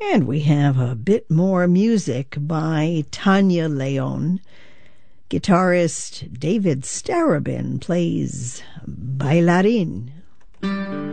And we have a bit more music by Tanya Leon. Guitarist David Starobin plays Bailarin.